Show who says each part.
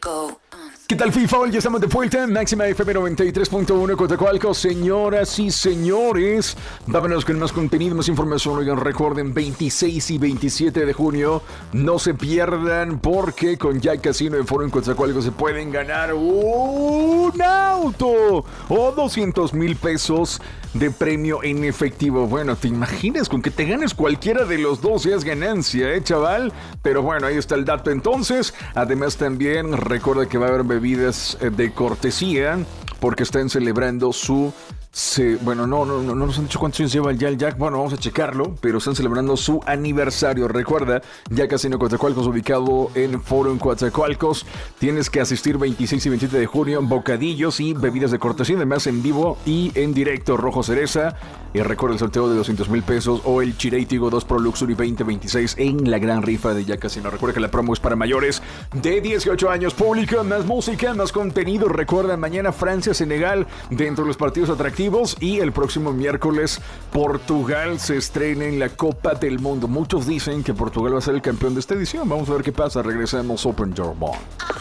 Speaker 1: ¿Qué tal, FIFA? Ya estamos de vuelta en Máxima FM 93.1 Coatzacoalcos. Señoras y señores, vámonos con más contenido, más información. Oigan, recuerden, 26 y 27 de junio, no se pierdan, porque con Jack Casino en Foro en Coatzacoalcos se pueden ganar un auto o 200,000 pesos de premio en efectivo. Bueno, ¿te imaginas con que te ganes cualquiera de los dos? Ya es ganancia, chaval. Pero bueno, ahí está el dato entonces. Además también recuerda que va a haber bebidas de cortesía, porque están celebrando su... bueno, no nos han dicho cuántos años lleva ya el Jack. Bueno, vamos a checarlo, pero están celebrando su aniversario. Recuerda, Jack Casino Coatzacoalcos, ubicado en Foro en Coatzacoalcos. Tienes que asistir 26 y 27 de junio. Bocadillos y bebidas de cortesía, además en vivo y en directo. Rojo cereza. Y recuerda el sorteo de 200,000 pesos o el Chirey Tigo 2 Pro Luxury 2026 en la gran rifa de Jack Casino. Recuerda que la promo es para mayores de 18 años. Pública, más música, más contenido. Recuerda, mañana Francia-Senegal dentro de los partidos atractivos. Y el próximo miércoles Portugal se estrena en la Copa del Mundo. Muchos dicen que Portugal va a ser el campeón de esta edición. Vamos a ver qué pasa. Regresamos Open Your Mind.